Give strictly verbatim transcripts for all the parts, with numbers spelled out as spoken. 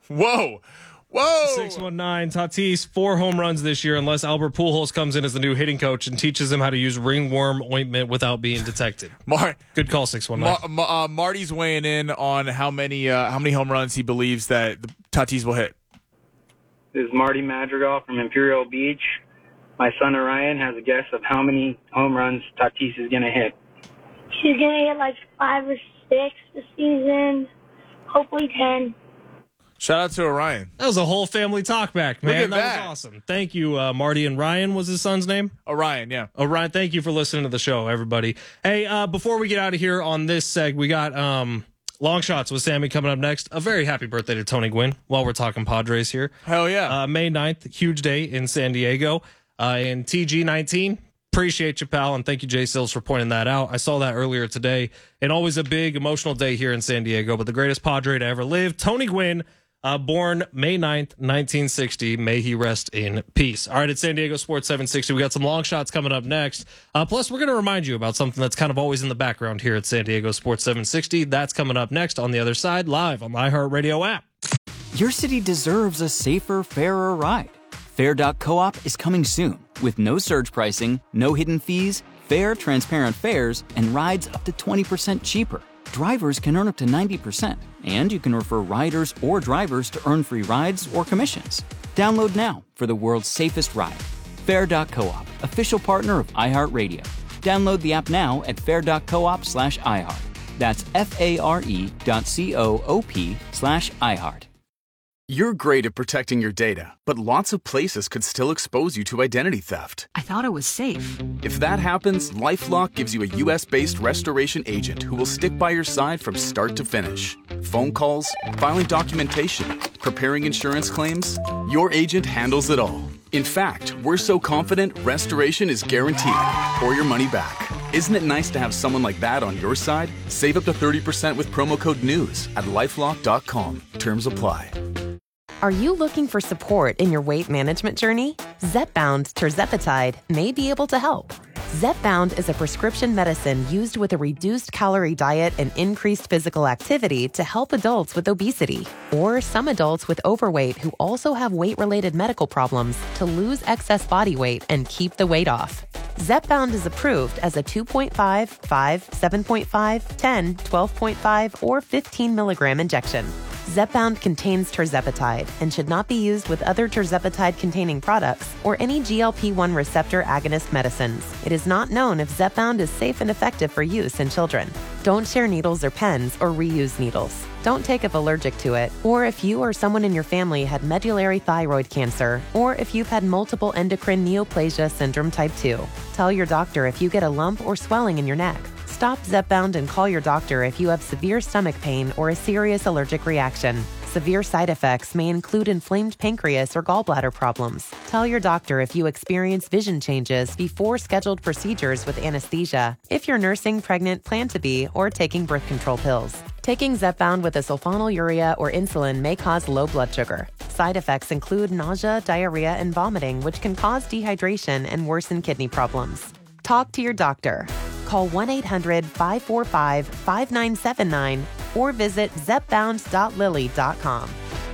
Whoa. Whoa. six one nine, Tatis, four home runs this year unless Albert Pujols comes in as the new hitting coach and teaches him how to use ringworm ointment without being detected. Mar- Good call, six one nine. Ma- Ma- uh, Marty's weighing in on how many uh, how many home runs he believes that the Tatis will hit. This is Marty Madrigal from Imperial Beach. My son Orion has a guess of how many home runs Tatis is going to hit. He's going to hit like five or six this season, hopefully ten. Shout out to Orion. That was a whole family talk back, man. Look at that, that was awesome. Thank you, uh, Marty and Ryan was his son's name? Orion, yeah. Orion, thank you for listening to the show, everybody. Hey, uh, before we get out of here on this seg, we got um, Long Shots with Sammy coming up next. A very happy birthday to Tony Gwynn while we're talking Padres here. Hell yeah. Uh, May ninth, huge day in San Diego. Uh, in T G nineteen, appreciate you, pal, and thank you, Jay Sills, for pointing that out. I saw that earlier today, and always a big emotional day here in San Diego, but the greatest Padre to ever live, Tony Gwynn, uh, born May ninth, nineteen sixty. May he rest in peace. All right, it's San Diego Sports seven sixty. We got some long shots coming up next. Uh, plus, we're going to remind you about something that's kind of always in the background here at San Diego Sports seven sixty. That's coming up next on the other side, live on the iHeartRadio app. Your city deserves a safer, fairer ride. Fair dot coop is coming soon with no surge pricing, no hidden fees, fair, transparent fares, and rides up to twenty percent cheaper. Drivers can earn up to ninety percent, and you can refer riders or drivers to earn free rides or commissions. Download now for the world's safest ride. Fair dot coop, official partner of iHeartRadio. Download the app now at fair dot coop slash iHeart. That's F-A-R-E dot C-O-O-P slash iHeart. You're great at protecting your data, but lots of places could still expose you to identity theft. I thought it was safe. If that happens, LifeLock gives you a U S-based restoration agent who will stick by your side from start to finish. Phone calls, filing documentation, preparing insurance claims, your agent handles it all. In fact, we're so confident restoration is guaranteed or your money back. Isn't it nice to have someone like that on your side? Save up to thirty percent with promo code NEWS at lifelock dot com. Terms apply. Are you looking for support in your weight management journey? Zepbound tirzepatide may be able to help. Zepbound is a prescription medicine used with a reduced calorie diet and increased physical activity to help adults with obesity or some adults with overweight who also have weight-related medical problems to lose excess body weight and keep the weight off. Zepbound is approved as a two point five, five, seven point five, ten, twelve point five, or fifteen milligram injection. Zepbound contains tirzepatide and should not be used with other tirzepatide-containing products or any G L P one receptor agonist medicines. It is not known if Zepbound is safe and effective for use in children. Don't share needles or pens or reuse needles. Don't take if allergic to it, or if you or someone in your family had medullary thyroid cancer, or if you've had multiple endocrine neoplasia syndrome type two. Tell your doctor if you get a lump or swelling in your neck. Stop Zepbound and call your doctor if you have severe stomach pain or a serious allergic reaction. Severe side effects may include inflamed pancreas or gallbladder problems. Tell your doctor if you experience vision changes before scheduled procedures with anesthesia, if you're nursing, pregnant, plan to be, or taking birth control pills. Taking Zepbound with a sulfonylurea or insulin may cause low blood sugar. Side effects include nausea, diarrhea, and vomiting, which can cause dehydration and worsen kidney problems. Talk to your doctor. Call one eight hundred, five four five, five nine seven nine or visit zepbound dot lilly dot com.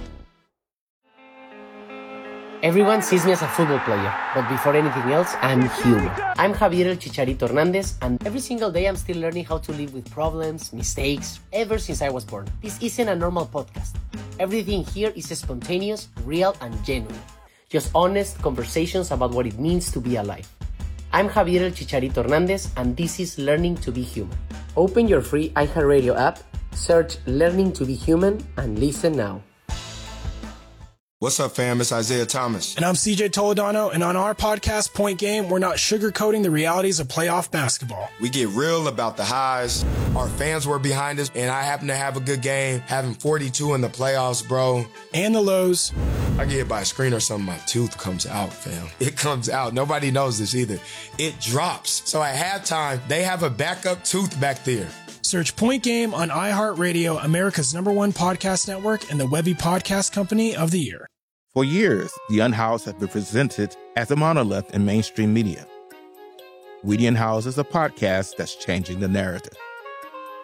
Everyone sees me as a football player, but before anything else, I'm human. I'm Javier El Chicharito Hernandez, and every single day I'm still learning how to live with problems, mistakes, ever since I was born. This isn't a normal podcast. Everything here is spontaneous, real, and genuine. Just honest conversations about what it means to be alive. I'm Javier El Chicharito Hernandez, and this is Learning to be Human. Open your free iHeartRadio app, search Learning to be Human, and listen now. What's up, fam? It's Isaiah Thomas. And I'm C J Toledano, and on our podcast, Point Game, we're not sugarcoating the realities of playoff basketball. We get real about the highs. Our fans were behind us, and I happen to have a good game, having forty-two in the playoffs, bro. And the lows. I get hit by a screen or something, my tooth comes out, fam. It comes out. Nobody knows this either. It drops. So at halftime, they have a backup tooth back there. Search Point Game on iHeartRadio, America's number one podcast network, and the Webby Podcast Company of the Year. For years, The Unhoused has been presented as a monolith in mainstream media. We The Unhoused is a podcast that's changing the narrative.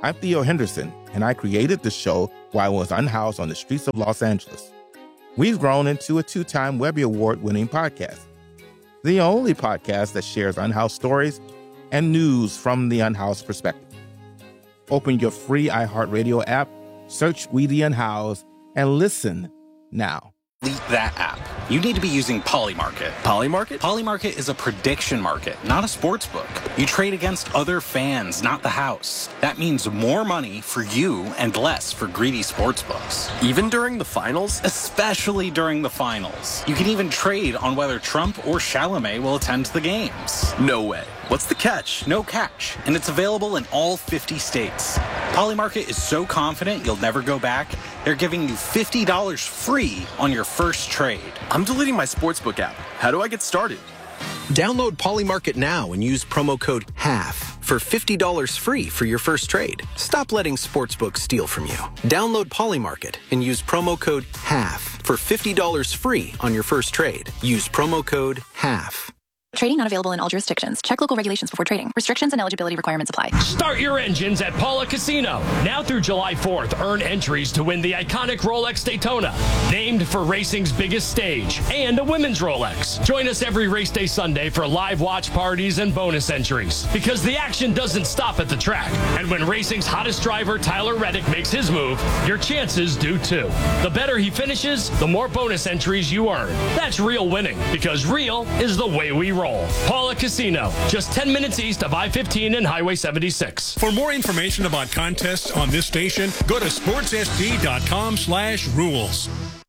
I'm Theo Henderson, and I created the show while I was unhoused on the streets of Los Angeles. We've grown into a two-time Webby Award-winning podcast, the only podcast that shares unhoused stories and news from the unhoused perspective. Open your free iHeartRadio app, search We the Unhoused, and listen now. Delete that app. You need to be using Polymarket. Polymarket? Polymarket is a prediction market, not a sports book. You trade against other fans, not the house. That means more money for you and less for greedy sports books. Even during the finals? Especially during the finals. You can even trade on whether Trump or Chalamet will attend the games. No way. What's the catch? No catch. And it's available in all fifty states. Polymarket is so confident you'll never go back, they're giving you fifty dollars free on your first trade. I'm deleting my sportsbook app. How do I get started? Download Polymarket now and use promo code HALF for fifty dollars free for your first trade. Stop letting sportsbooks steal from you. Download Polymarket and use promo code HALF for fifty dollars free on your first trade. Use promo code HALF. Trading not available in all jurisdictions. Check local regulations before trading. Restrictions and eligibility requirements apply. Start your engines at Paula Casino. Now through July fourth, earn entries to win the iconic Rolex Daytona, named for racing's biggest stage, and a women's Rolex. Join us every race day Sunday for live watch parties and bonus entries, because the action doesn't stop at the track. And when racing's hottest driver, Tyler Reddick, makes his move, your chances do too. The better he finishes, the more bonus entries you earn. That's real winning, because real is the way we roll. Paula Casino, just ten minutes east of I fifteen and Highway seventy-six. For more information about contests on this station, go to sportssd.com slash rules.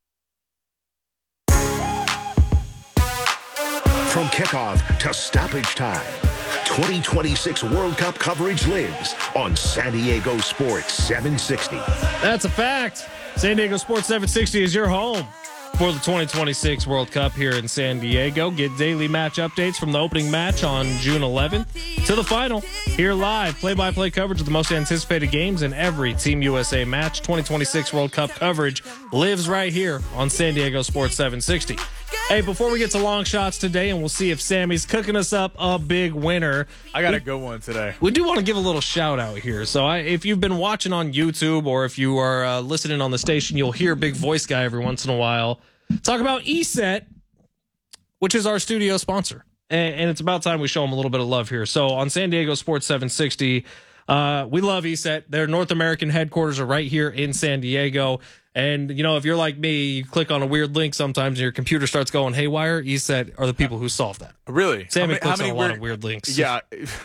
From kickoff to stoppage time, twenty twenty-six World Cup coverage lives on San Diego Sports seven sixty. That's a fact. San Diego Sports seven sixty is your home for the twenty twenty-six World Cup here in San Diego. Get daily match updates from the opening match on June eleventh to the final. Hear live play-by-play coverage of the most anticipated games in every Team U S A match. twenty twenty-six World Cup coverage lives right here on San Diego Sports seven sixty. Hey, before we get to long shots today, and we'll see if Sammy's cooking us up a big winner. I got we, a good one today. We do want to give a little shout out here. So I, if you've been watching on YouTube or if you are uh, listening on the station, you'll hear Big Voice Guy every once in a while talk about E S E T, which is our studio sponsor. And, and it's about time we show them a little bit of love here. So on San Diego Sports seven sixty, uh, we love E S E T. Their North American headquarters are right here in San Diego. And, you know, if you're like me, you click on a weird link sometimes and your computer starts going haywire. E S E T are the people who solve that. Really? Sammy how many, clicks how many on a weird, lot of weird links. Yeah.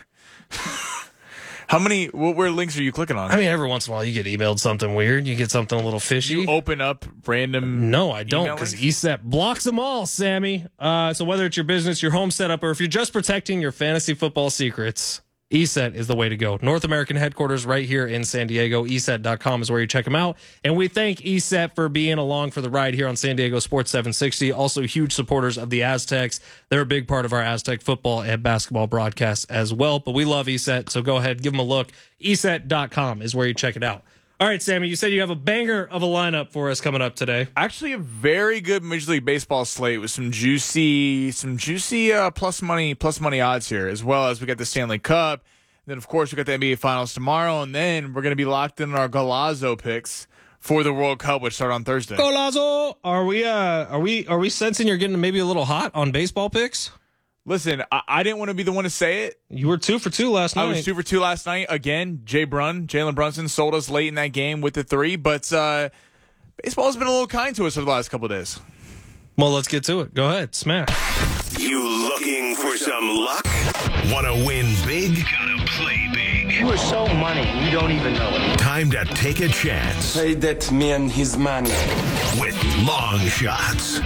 How many, what weird links are you clicking on? I mean, every once in a while you get emailed something weird. You get something a little fishy. You open up random. No, I don't, because E S E T blocks them all, Sammy. Uh, so whether it's your business, your home setup, or if you're just protecting your fantasy football secrets, E S E T is the way to go. North American headquarters right here in San Diego. E S E T dot com is where you check them out. And we thank E S E T for being along for the ride here on San Diego Sports seven sixty. Also huge supporters of the Aztecs. They're a big part of our Aztec football and basketball broadcasts as well. But we love E S E T, so go ahead, give them a look. E S E T dot com is where you check it out. All right, Sammy, you said you have a banger of a lineup for us coming up today. Actually, a very good Major League Baseball slate with some juicy, some juicy uh, plus money, plus money odds here, as well as we got the Stanley Cup. And then, of course, we got the N B A Finals tomorrow, and then we're going to be locked in our Golazo picks for the World Cup, which start on Thursday. Golazo, are we? Uh, are we? Are we sensing you're getting maybe a little hot on baseball picks? Listen, I, I didn't want to be the one to say it. You were two for two last night. I was two for two last night. Again, Jay Brun, Jalen Brunson sold us late in that game with the three, but uh, baseball has been a little kind to us over the last couple of days. Well, let's get to it. Go ahead, smash. You looking for some luck? Want to win big? Gotta play big. You are so money, you don't even know it. Time to take a chance. Pay that man his money. With long shots.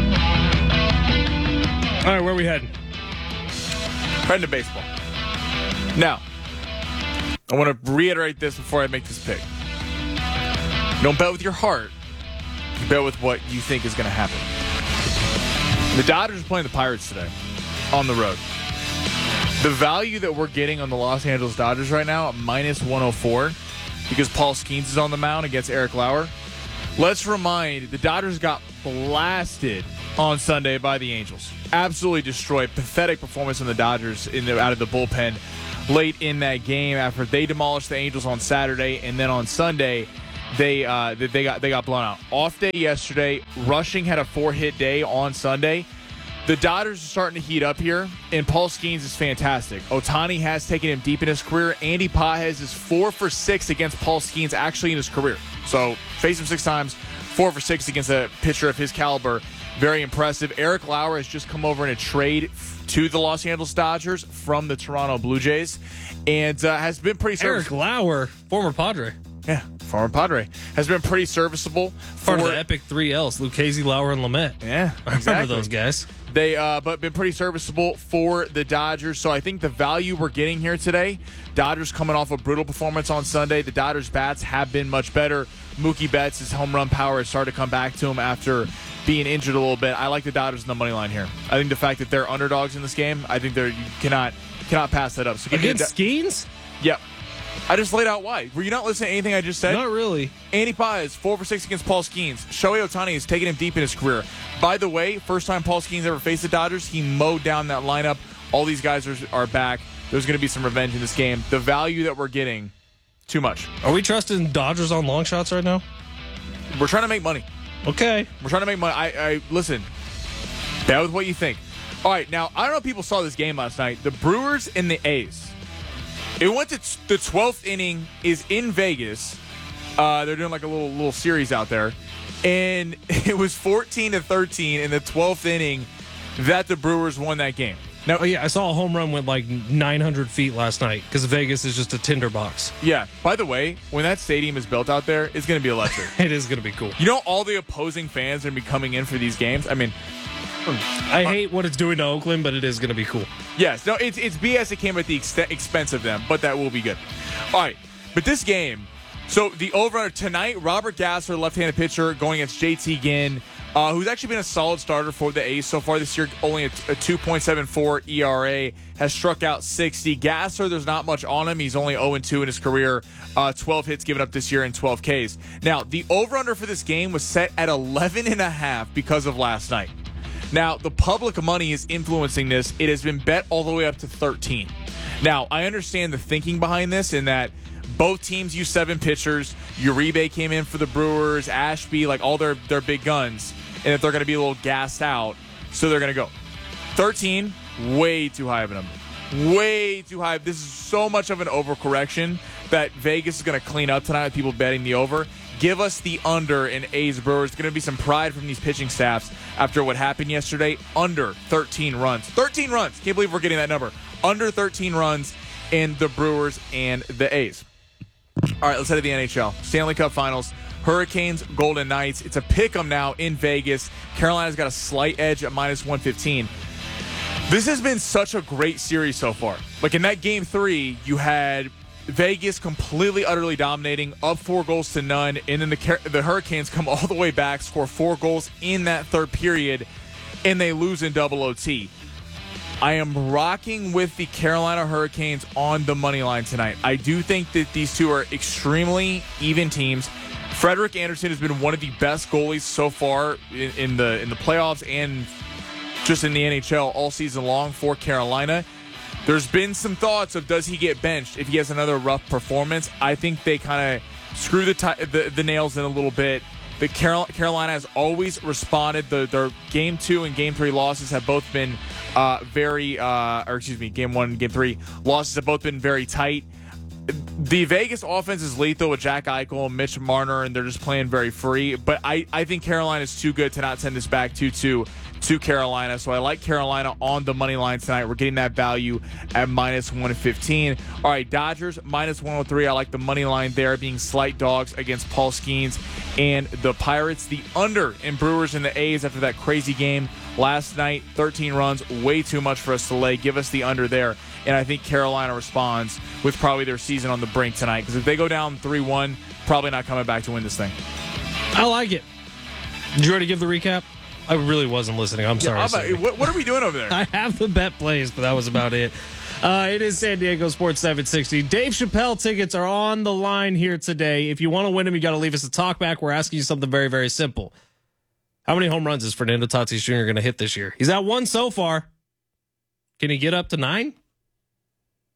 All right, where are we heading? Heading to baseball. Now, I want to reiterate this before I make this pick. Don't bet with your heart. You bet with what you think is going to happen. The Dodgers are playing the Pirates today on the road. The value that we're getting on the Los Angeles Dodgers right now at minus one oh four because Paul Skeens is on the mound against Eric Lauer. Let's remind, the Dodgers got blasted on Sunday by the Angels. Absolutely destroyed. Pathetic performance from the Dodgers in the, out of the bullpen. late in that game after they demolished the Angels on Saturday, and then on Sunday they uh, they got they got blown out. Off day yesterday. Rushing had a four-hit day on Sunday. The Dodgers are starting to heat up here, and Paul Skeens is fantastic. Ohtani has taken him deep in his career. Andy Pages is four for six against Paul Skeens actually in his career. So face him six times, four for six against a pitcher of his caliber. Very impressive. Eric Lauer has just come over in a trade to the Los Angeles Dodgers from the Toronto Blue Jays, and uh, has been pretty serviceable. Eric Lauer, former Padre. Yeah, former Padre. Has been pretty serviceable. Part for, of the epic three L's, Lucchesi, Lauer, and Lamet. Yeah, I exactly. remember those guys. They, uh, but been pretty serviceable for the Dodgers. So I think the value we're getting here today, Dodgers coming off a brutal performance on Sunday. The Dodgers bats have been much better. Mookie Betts' his home run power has started to come back to him after being injured a little bit. I like the Dodgers in the money line here. I think the fact that they're underdogs in this game, I think they're you cannot cannot pass that up. So against Skeens? Yep. I just laid out why. Were you not listening to anything I just said? Not really. Andy Pages, four for six against Paul Skeens. Shohei Ohtani has taken him deep in his career. By the way, first time Paul Skeens ever faced the Dodgers, he mowed down that lineup. All these guys are, are back. There's going to be some revenge in this game. The value that we're getting, too much. Are we trusting Dodgers on long shots right now? We're trying to make money. Okay. We're trying to make money. I, I listen, bet with what you think. All right, now, I don't know if people saw this game last night. The Brewers and the A's. It went to t- the twelfth inning, is in Vegas. Uh, they're doing like a little little series out there. And it was fourteen to thirteen in the twelfth inning that the Brewers won that game. Now, oh, yeah, I saw a home run went like nine hundred feet last night because Vegas is just a tinderbox. Yeah. By the way, when that stadium is built out there, it's going to be electric. It is going to be cool. You know, all the opposing fans are going to be coming in for these games. I mean, I hate what it's doing to Oakland, but it is going to be cool. Yes. No, it's, it's B S. It came at the ex- expense of them, but that will be good. All right. But this game, so the over-under tonight, Robert Gasser, left-handed pitcher, going against J T Ginn, uh, who's actually been a solid starter for the A's so far this year, only a, a two point seven four E R A, has struck out sixty. Gasser, there's not much on him. He's only oh and two in his career, uh, twelve hits given up this year and twelve Ks. Now, the over-under for this game was set at eleven and a half because of last night. Now, the public money is influencing this. It has been bet all the way up to thirteen. Now, I understand the thinking behind this in that both teams use seven pitchers. Uribe came in for the Brewers, Ashby, like all their, their big guns, and that they're going to be a little gassed out, so they're going to go. thirteen, way too high of a number. Way too high. This is so much of an overcorrection that Vegas is going to clean up tonight with people betting the over. Give us the under in A's Brewers. There's going to be some pride from these pitching staffs after what happened yesterday. Under thirteen runs. thirteen runs. Can't believe we're getting that number. Under thirteen runs in the Brewers and the A's. All right, let's head to the N H L. Stanley Cup Finals. Hurricanes, Golden Knights. It's a pick-em now in Vegas. Carolina's got a slight edge at minus one fifteen. This has been such a great series so far. Like in that game three, you had Vegas completely, utterly dominating, up four goals to none, and then the the Hurricanes come all the way back, score four goals in that third period, and they lose in double O T. I am rocking with the Carolina Hurricanes on the money line tonight. I do think that these two are extremely even teams. Frederik Andersen has been one of the best goalies so far in, in the in the playoffs and just in the N H L all season long for Carolina. There's been some thoughts of does he get benched if he has another rough performance. I think they kind of screw the, t- the the nails in a little bit. The Carol- Carolina has always responded. The, their game two and game three losses have both been uh, very, uh, or excuse me, game one and game three losses have both been very tight. The Vegas offense is lethal with Jack Eichel and Mitch Marner, and they're just playing very free. But I, I think Carolina is too good to not send this back two two to Carolina. So I like Carolina on the money line tonight. We're getting that value at minus one fifteen. All right, Dodgers, minus one oh three. I like the money line there being slight dogs against Paul Skeens and the Pirates. The under in Brewers and the A's after that crazy game last night. thirteen runs, way too much for us to lay. Give us the under there. And I think Carolina responds with probably their season on the brink tonight. Because if they go down three one, probably not coming back to win this thing. I like it. Did you already give the recap? I really wasn't listening. I'm sorry. Yeah, I'm, what, what are we doing over there? I have the bet plays, but that was about it. Uh, it is San Diego Sports seven sixty. Dave Chappelle tickets are on the line here today. If you want to win them, you got to leave us a talk back. We're asking you something very, very simple. How many home runs is Fernando Tatis Junior going to hit this year? He's at one so far. Can he get up to nine?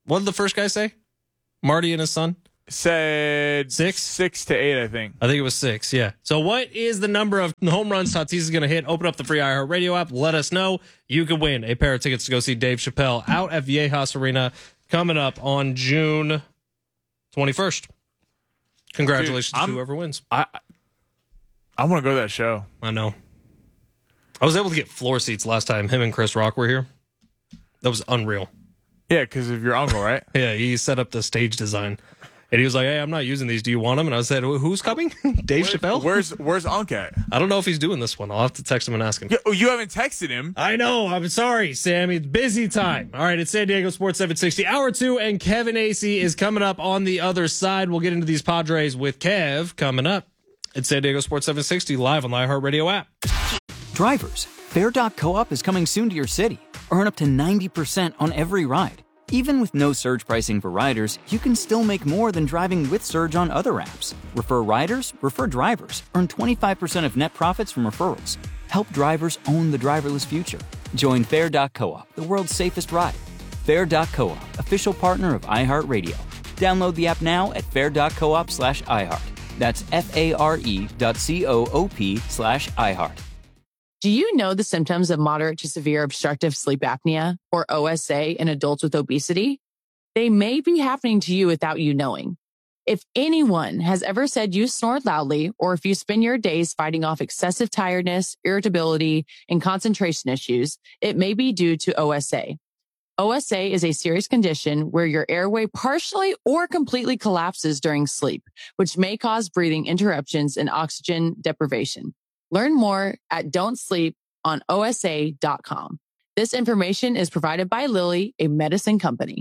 What did the first guy say? Marty and his son? Said six? Six to eight, I think. I think it was six, yeah. So what is the number of home runs Tatis is going to hit? Open up the free iHeartRadio app. Let us know. You could win a pair of tickets to go see Dave Chappelle out at Viejas Arena coming up on June twenty-first. Congratulations Dude, to whoever wins. I I want to go to that show. I know. I was able to get floor seats last time him and Chris Rock were here. That was unreal. Yeah, because of your uncle, right? Yeah, he set up the stage design. And he was like, hey, I'm not using these. Do you want them? And I said, who's coming? Dave Where's, Chappelle? Where's Where's Unc at? I don't know if he's doing this one. I'll have to text him and ask him. Yeah, oh, you haven't texted him. I know. I'm sorry, Sammy. It's busy time. All right, it's San Diego Sports seven sixty, hour two, and Kevin Acee is coming up on the other side. We'll get into these Padres with Kev coming up. It's San Diego Sports seven sixty live on the iHeartRadio app. Drivers, Fair dot Co-op is coming soon to your city. Earn up to ninety percent on every ride. Even with no surge pricing for riders, you can still make more than driving with Surge on other apps. Refer riders, refer drivers. Earn twenty-five percent of net profits from referrals. Help drivers own the driverless future. Join Fair dot Co-op, the world's safest ride. Fair dot Co-op, official partner of iHeartRadio. Download the app now at fair dot coop slash iHeart. That's F-A-R-E dot C-O-O-P slash iHeart. Do you know the symptoms of moderate to severe obstructive sleep apnea, or O S A, in adults with obesity? They may be happening to you without you knowing. If anyone has ever said you snore loudly, or if you spend your days fighting off excessive tiredness, irritability, and concentration issues, it may be due to O S A. O S A is a serious condition where your airway partially or completely collapses during sleep, which may cause breathing interruptions and oxygen deprivation. Learn more at don't sleep on O S A dot com. This information is provided by Lilly, a medicine company.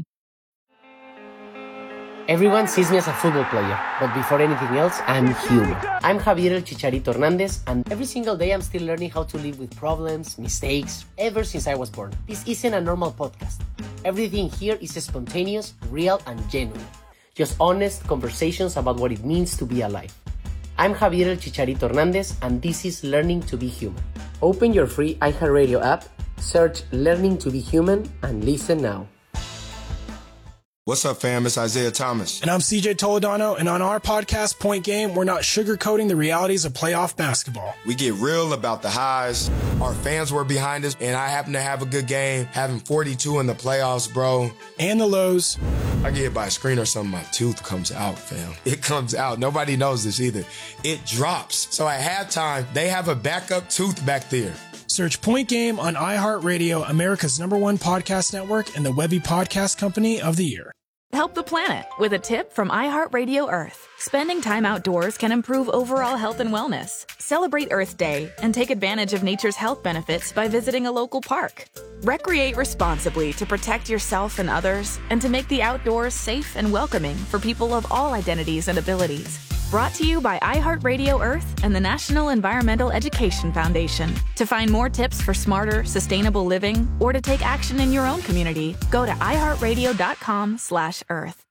Everyone sees me as a football player, but before anything else, I'm human. I'm Javier El Chicharito Hernandez, and every single day I'm still learning how to live with problems, mistakes, ever since I was born. This isn't a normal podcast. Everything here is spontaneous, real, and genuine. Just honest conversations about what it means to be alive. I'm Javier El Chicharito Hernandez, and this is Learning to be Human. Open your free iHeartRadio app, search Learning to be Human, and listen now. What's up, fam? It's Isaiah Thomas. And I'm C J Toledano, and on our podcast, Point Game, we're not sugarcoating the realities of playoff basketball. We get real about the highs. Our fans were behind us, and I happen to have a good game, having forty-two in the playoffs, bro. And the lows. I get hit by a screen or something, my tooth comes out, fam. It comes out. Nobody knows this either. It drops. So at halftime, they have a backup tooth back there. Search Point Game on iHeartRadio, America's number one podcast network, and the Webby Podcast Company of the Year. Help the planet with a tip from iHeartRadio Earth. Spending time outdoors can improve overall health and wellness. Celebrate Earth Day and take advantage of nature's health benefits by visiting a local park. Recreate responsibly to protect yourself and others, and to make the outdoors safe and welcoming for people of all identities and abilities. Brought to you by iHeartRadio Earth and the National Environmental Education Foundation. To find more tips for smarter, sustainable living, or to take action in your own community, go to iHeartRadio.com slash Earth.